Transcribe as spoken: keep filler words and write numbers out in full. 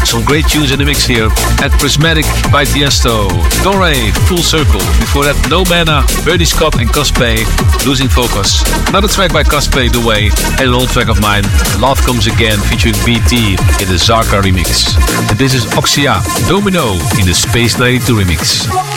Some great tunes in the mix here at Prismatic by Tiesto. Dore, Full Circle. Before that, No Mana, Bernie Scott and Cosplay, Losing Focus. Another track by Cosplay, The Way, and an old track of mine, Love Comes Again, featuring B T in the Zarka remix. And this is Oxia, Domino in the Space ninety-two remix.